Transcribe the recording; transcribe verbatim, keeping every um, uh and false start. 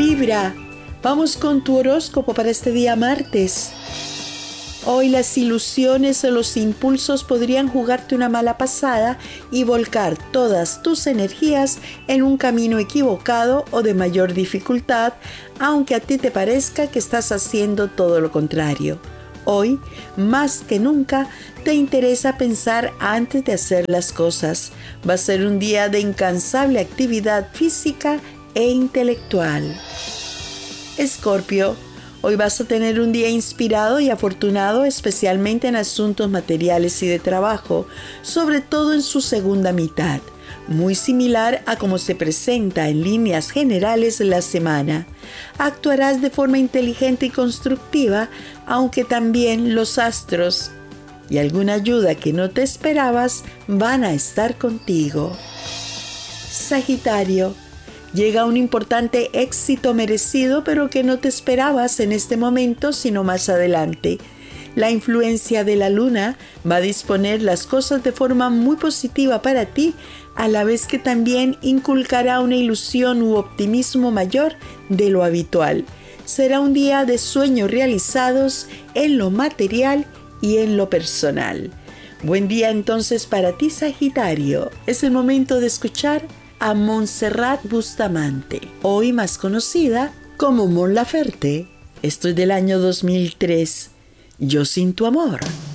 Libra, vamos con tu horóscopo para este día martes. Hoy las ilusiones o los impulsos podrían jugarte una mala pasada y volcar todas tus energías en un camino equivocado o de mayor dificultad, aunque a ti te parezca que estás haciendo todo lo contrario. Hoy, más que nunca, te interesa pensar antes de hacer las cosas. Va a ser un día de incansable actividad física e intelectual. Escorpio, hoy vas a tener un día inspirado y afortunado, especialmente en asuntos materiales y de trabajo, sobre todo en su segunda mitad, muy similar a cómo se presenta en líneas generales la semana. Actuarás de forma inteligente y constructiva, aunque también los astros y alguna ayuda que no te esperabas van a estar contigo. Sagitario, llega un importante éxito merecido, pero que no te esperabas en este momento, sino más adelante. La influencia de la luna va a disponer las cosas de forma muy positiva para ti, a la vez que también inculcará una ilusión u optimismo mayor de lo habitual. Será un día de sueños realizados en lo material y en lo personal. Buen día entonces para ti, Sagitario. Es el momento de escuchar a Montserrat Bustamante, hoy más conocida como Mon Laferte. Esto es del año dos mil tres. Yo sin tu amor.